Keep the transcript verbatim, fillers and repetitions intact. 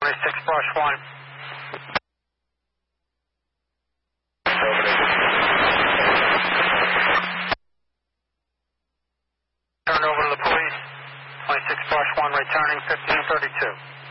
twenty-six brush one. Turn over to the police. twenty-six brush one returning fifteen thirty-two.